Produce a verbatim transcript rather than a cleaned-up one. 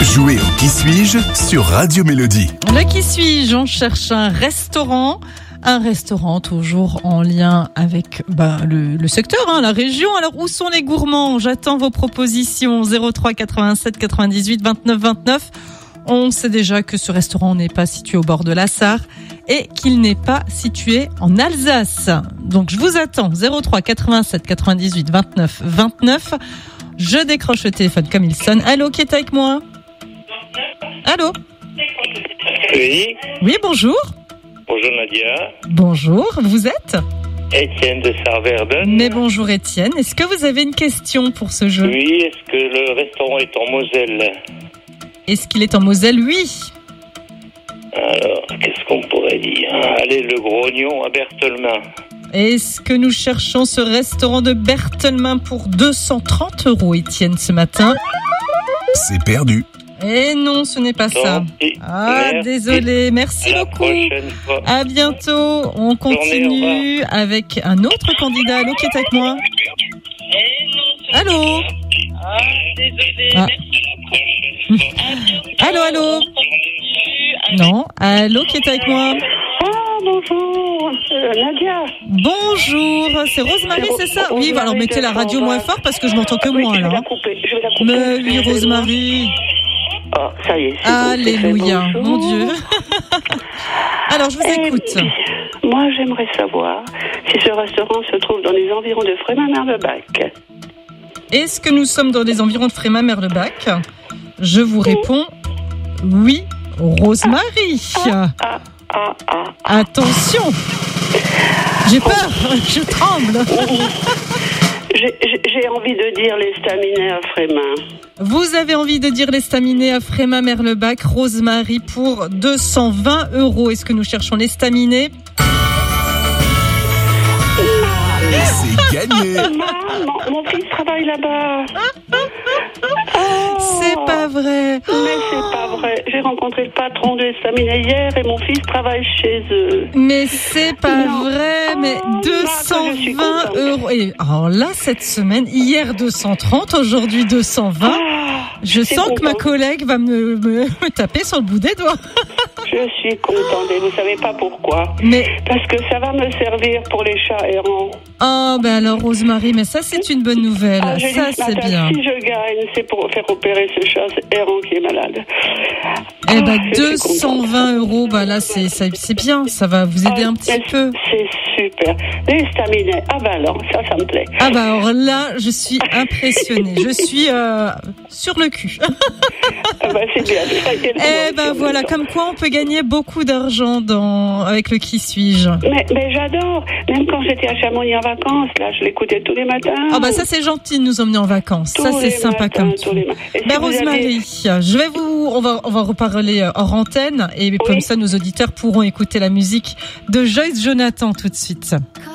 Jouez au Qui suis-je sur Radio Mélodie. Le Qui suis-je, on cherche un restaurant. Un restaurant toujours en lien avec bah, le, le secteur, hein, la région. Alors, où sont les gourmands ? J'attends vos propositions. zéro trois quatre-vingt-sept quatre-vingt-dix-huit vingt-neuf vingt-neuf. On sait déjà que ce restaurant n'est pas situé au bord de la Sarre et qu'il n'est pas situé en Alsace. Donc, je vous attends. zéro trois quatre-vingt-sept quatre-vingt-dix-huit vingt-neuf vingt-neuf. Je décroche le téléphone comme il sonne. Allô, qui est avec moi ? Allô ? Oui. Oui, bonjour. Bonjour Nadia. Bonjour, vous êtes ? Étienne de Sarverden. Mais bonjour Étienne, est-ce que vous avez une question pour ce jeu ? Oui, est-ce que le restaurant est en Moselle ? Est-ce qu'il est en Moselle ? Oui. Alors, qu'est-ce qu'on pourrait dire ? Allez, le Grognon à Berthelmin. Est-ce que nous cherchons ce restaurant de Berthelmin pour deux cent trente euros, Étienne, ce matin ? C'est perdu. Eh non, ce n'est pas ça. Ah, merci. Désolé, merci à la beaucoup. prochaine fois. À bientôt. On continue avec un autre candidat. Allô, qui est avec moi ? Allô ? Ah. Allô, allô ? Non. Allô, qui est avec moi ? Ah, bonjour, euh, Nadia. Bonjour, c'est Rosemary, c'est ça ? Oui, alors mettez la radio moins fort parce que je m'entends que oui, moi, je vais là. la couper, je vais la couper. Mais oui, Rosemary. Oh, ça y est. C'est Alléluia, bon, mon Dieu. Alors, je vous Eh écoute. oui, moi, j'aimerais savoir si ce restaurant se trouve dans les environs de Frémin-Merlebach. Est-ce que nous sommes dans les environs de Frémin-Merlebach ? Je vous réponds oui, Rosemary. Ah, ah, ah, ah. Attention. J'ai peur, je tremble. J'ai, j'ai, j'ai envie de dire l'estaminet à Frémin. Vous avez envie de dire l'estaminet à Frémin-Merlebach, Rosemary, pour deux cent vingt euros. Est-ce que nous cherchons l'estaminet ? C'est gagné. Maman, mon fils travaille là-bas. Oh, C'est pas vrai. mais c'est pas vrai. J'ai rencontré le patron de l'estaminet hier et mon fils travaille chez eux. Mais c'est pas Non. vrai, mais Oh, deux cent vingt euros. Et alors là, cette semaine, hier deux cent trente, aujourd'hui deux cent vingt. Je c'est sens que ma content. collègue va me, me, me taper sur le bout des doigts. Je suis contente et vous savez pas pourquoi. Mais, Parce que ça va me servir pour les chats errants. oh, ben alors, Rosemary, mais ça, c'est une bonne nouvelle. Ah, je dis ça, ce c'est matin, bien. si je gagne, c'est pour faire opérer ce chat errant qui est malade. Eh ben, Ah, je suis deux cent vingt euros, bah là, c'est, ça- c'est bien. Ça va vous aider Ah, un petit mais peu. C'est super. L'estaminet à Valence, ça, ça me plaît. Ah bah alors là, je suis impressionnée. Je suis euh, sur le cul. Ah bah, c'est bien. Ça y est, Eh ben en voilà, même temps. comme quoi on peut gagner beaucoup d'argent dans avec le Qui suis-je. Mais, mais j'adore. Même quand j'étais à Chamonix en vacances, là, je l'écoutais tous les matins. Ah bah ça c'est gentil de nous emmener en vacances. Tous Ça c'est les sympa matins, comme tous tout. les ma- Et si Ben vous Rosemary, je vais vous, on va, on va reparler euh, hors antenne et comme ça nos auditeurs pourront écouter la musique de Joyce Jonathan tout de suite.